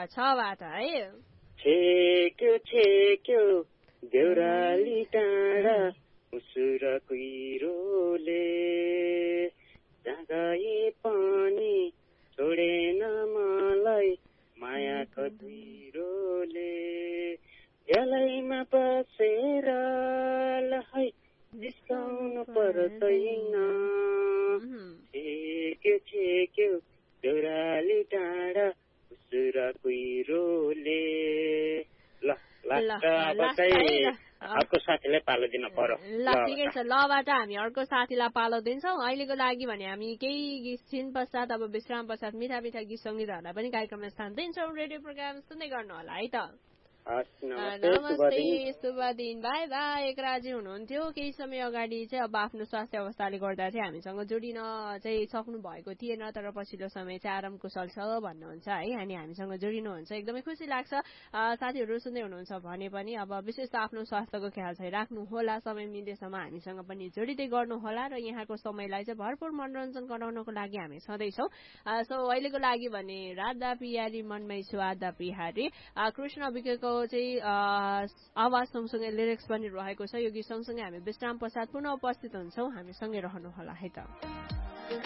6बाट है छेक्यो देउराली टाढा उसुर कुहिरोले जगाए पनि छोडेन मलाई मायाको धुइरोले झ्यालैमा बसेर लहै जिस्काउनु पर्दैन छेक्यो देउराली टाढा उसुर कुहिरोले अर्को साथीलाई पालो दिन पर्यो ल ठिकै छ लबाट हामी अर्को साथीलाई पालो दिन्छौँ अहिलेको लागि भने हामी केही छिन पश्चात अब विश्राम पश्चात मिठा मिठा गीत सङ्गीतहरूलाई पनि कार्यक्रममा स्थान दिन्छौँ रेडियो प्रोग्राम सुन्दै गर्नु होला है त नमस्ते शुभ दिन बाई बाई एकराजी हुनुहुन्थ्यो केही समय अगाडि चाहिँ अब आफ्नो स्वास्थ्य अवस्थाले गर्दा चाहिँ हामीसँग जोडिन चाहिँ सक्नु भएको थिएन तर पछिल्लो समय चाहिँ आराम कुशल छ भन्नुहुन्छ है अनि हामीसँग जोडिनुहुन्छ एकदमै खुसी लाग्छ साथीहरू सुन्दै हुनुहुन्छ भने पनि अब विशेष त आफ्नो स्वास्थ्यको ख्याल चाहिँ राख्नु होला समय मिलेसम्म हामीसँग पनि जोडिँदै गर्नु होला र यहाँको समयलाई चाहिँ भरपूर मनोरञ्जन गराउनको लागि हामी छँदैछौँ सो अहिलेको लागि भने राधा पियारी मनमै छु आधा बिहारी कृष्ण विकेको चाहिँ आवाज सँगसँगै लिरिक्स पनि रहेको छ यो गीत सँगसँगै हामी विश्राम पश्चात पुनः उपस्थित हुन्छौँ हामीसँगै रहनुहोला है त